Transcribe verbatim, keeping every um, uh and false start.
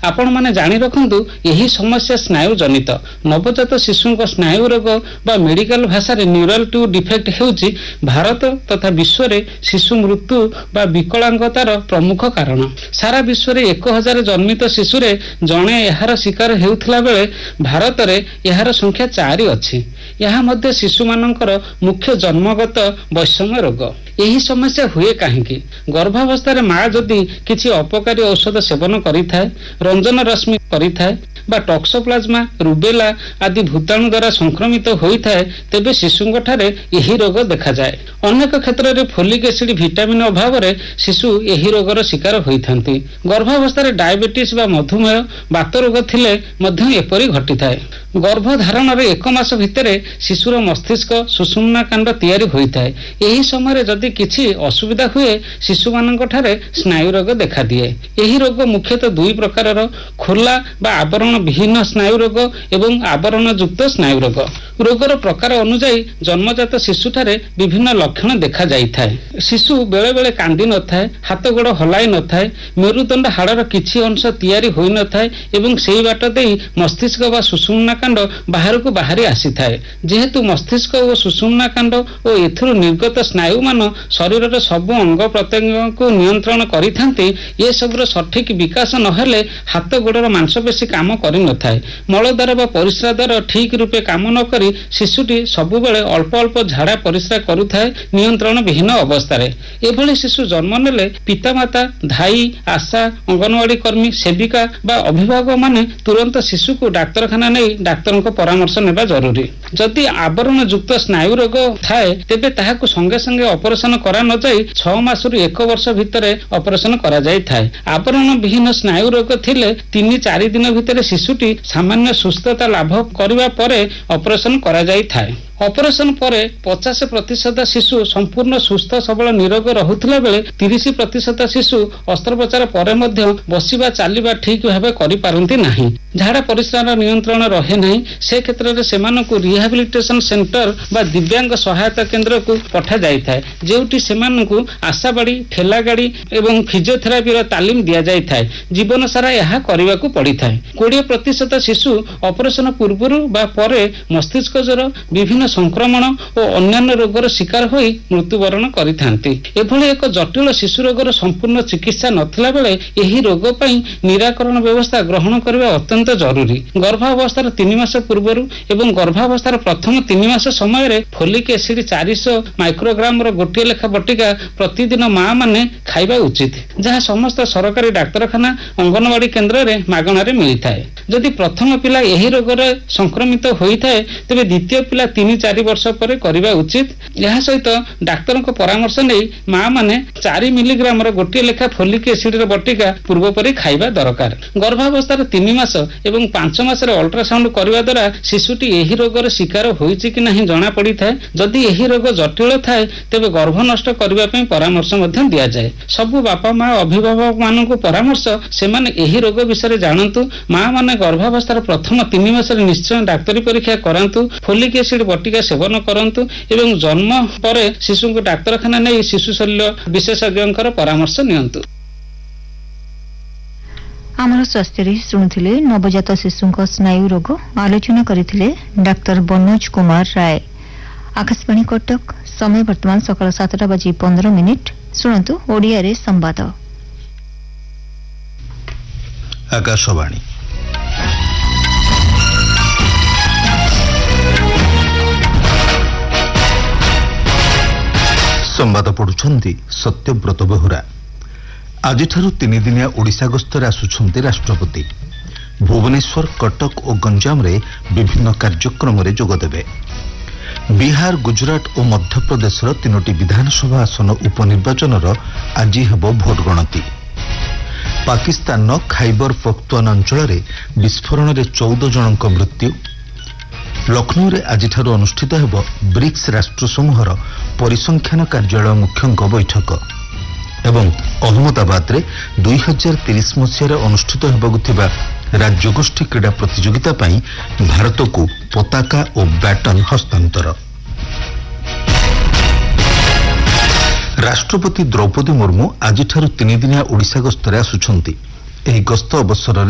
आपण माने जानि रखंतु यही समस्या स्नायु जनित नवजात शिशुक स्नायु रोग बा मेडिकल भाषा रे न्यूरल ट्यूब डिफेक्ट हेउची भारत तथा विश्व रे शिशु मृत्यु बा विकलांगतार प्रमुख कारण। सारा विश्व रे एक हजार जन्मित शिशु रे जणे यार शिकार हेउथला बेले भारत रे यार संख्या चारि अछि। यहाँ मध्य शिशु मानकर मुख्य जन्मगत वैषम्य रोग। यही समस्या हुए कहीं गर्भावस्था रे माँ जदि किछि अपकारी औषध सेवन करिथाय रंजन रश्मि करिथाय बा टॉक्सोप्लाज्मा रुबेला आदि भूताणु द्वारा संक्रमित होइथाय तेबे शिशुंक ठारे यही रोग देखा जाए। अनेक क्षेत्र में फोलिक एसिड विटामिन अभाव रे शिशु यही रोगर शिकार होइथांती। गर्भावस्था रे डायबिटीज बा मधुमेह बात रोग थिले मध्य एपरि घटिथाय। गर्भधारण रे एक मास भितरे शिशुर मस्तिष्क सुषुम्ना कांड तैयारी होइथाय। यही समय जदि किछि असुविधा हुए शिशु मानक ठारे स्नायु रोग देखा दिए। यही रोग मुख्यतः दुई प्रकारर खोला बा आवरण विहीन स्नायु रोग एवं आवरण युक्त स्नायु रोग। रोगर प्रकार अनुसार जन्मजात शिशु ठारे विभिन्न लक्षण देखा जाइथाय। शिशु बेले बेले कांदी न थाए हाथ गोड़ हलाई न थाए मेरुदंड हाड़र किछि अंश तैयारी होई न थाए एवं सेही बाट देई मस्तिष्क बा सुषुम्ना कांड बाहर को बाहरी आसी थाए। जेहेतु मस्तिष्क और सुषुम्ना कांड और एथुरु निर्गत स्नायु मान शरीर सबु अंग प्रत्यंग को नियंत्रण करिथांती। ये सबर सठिक विकास नहेले हाथ गोड़र मांसपेशी काम करि न थाए। मलद्वार बा परिस्रा द्वार ठीक रूपे काम न करी शिशुटी सबुबेले अल्प अल्प झाड़ा परिस्रा करुथाए नियंत्रण विहीन अवस्था रे। एभली शिशु जन्म नेले पितामाता धाई आशा अंगनवाड़ी कर्मी सेविका बा अभिभावक माने तुरंत शिशु को डाक्तरखाना नहीं डाक्तर को परामर्श नेबा जरूरी। जदि आवरण युक्त स्नायु रोग थाए तेबे ताहाकु संगे संगे ऑपरेशन करा न जाई छह मास रु एक वर्ष भितरे ऑपरेशन करा जाई थाए। आवरण विहीन स्नायु रोग थिले तीन चार दिन भितरे शिशुटी सामान्य सुस्थता लाभ करिवा परे ऑपरेशन करा जाई थाए। ऑपरेशन परे पचास प्रतिशत शिशु संपूर्ण सुस्थ सबल निरोग रहुथिला बेले तीस प्रतिशत शिशु अस्त्रोपचार परे मध्य बसिबा चालिबा ठीक भाबे करि पारंती नाही। झाड़ा परिस्रार नियंत्रण रहे नहीं से क्षेत्र में सेमानकु रिहाबिलिटेशन सेंटर बा दिव्यांग सहायता केंद्र को पठा जाई थाए जेउटी सेमानकु आशाबाड़ी ठेला गाड़ी एवं फिजियोथेरापी रो तालीम दिया जाई थाए। जीवन सारा यहा करिवाकु पड़ी थाए। बीस प्रतिशत शिशु ऑपरेशन पूर्व बा परे मस्तिष्क ज्वर विभिन्न संक्रमण और अन्य रोगर शिकार होई मृत्युवरण करिथांती। एभली एक जटिल शिशु रोगर संपूर्ण चिकित्सा नथिला बेले एही रोग पई निराकरण व्यवस्था ग्रहण करबा अत्यंत जरूरी। गर्भावस्थार तीन मास पूर्वरु एवं गर्भावस्थार प्रथम तीन मास समय रे फोलिक एसिड चार सौ माइक्रोग्राम रो गोटे लेखा बटिका प्रतिदिन मां माने खाइबा उचित जहाँ समस्त सरकारी डाक्तरखाना अंगनवाड़ी केंद्र रे मागणा रे मिली थाए। जदि प्रथम पिला एही रोगरे संक्रमित होई थाए तेबे द्वितीय पिला तीन चार वर्ष पर करिबा उचित। यह सहित डाक्तर को परामर्श नहीं मां माने चार मिलीग्राम रो गोटे लेखा फोलिक एसिड रो बटिका पूर्व परि खाइबा दरकार। गर्भावस्थार तीन मास एवं पांच मास रे अल्ट्रासाउंड करबा द्वारा शिशुटी एही रोगर शिकार होईछि कि नहीं जणा पड़ी थाए। जदि एही रोग जटिल थाए तेबे गर्भ नष्ट करबा पई परामर्श मध्यम दिया जाए। सबु बापा मां अभिभावक मानकु परामर्श सेमाने एही रोग विषय जानतु। मां माने गर्भावस्थार प्रथम तीन मास रे निश्चय डाक्तरी परीक्षा करंतु फोलिक एसिड बटिका सेवन करंतु एवं जन्म परे शिशु को डाक्तरखाना नहीं शिशु शल्य विशेषज्ञ परामर्श नियंतु। आमर स्वास्थ्य शुणुले नवजात शिशु स्नायु रोग आलोचना करथिले डाक्टर बनोज कुमार राय। आकाशवाणी कटक समय वर्तमान सकाळ सातटा बजी पंद्रह मिनिट। शुणु ओडिया रे संवाद। आकाशवाणी संवाद पढ़ुछंती सत्यव्रत बेहुरा। आज तीन दिनिया ओडिशा गस्तरे आसुछंती राष्ट्रपति। भुवनेश्वर कटक और गंजाम रे विभिन्न कार्यक्रम रे जोग देबे। बिहार गुजरात और मध्य प्रदेश तीनोटी विधानसभा आसन उपनिर्वाचन आज हेबो भोट गणति। पाकिस्तान खाइबर पख्तुआन अंचल रे विस्फोरण रे चौदह जनक मृत्यु। लखनऊ रे आज अनुष्ठित हेबो ब्रिक्स राष्ट्र समूहर परिसंख्यान कार्यालय मुख्यଙ୍କ बैठक एवं अहमदाबाद रे दुई हजार तीस मसीह अनुष्ठित हेबाकु थिबा राज्यगोष्ठी क्रीड़ा प्रतियोगिता पई भारत को पताका और बैटन हस्तांतर। राष्ट्रपति द्रौपदी मुर्मू आज तीन दिनिया ओडिशा गस्तरे आसुछंती। एही गस्त अवसर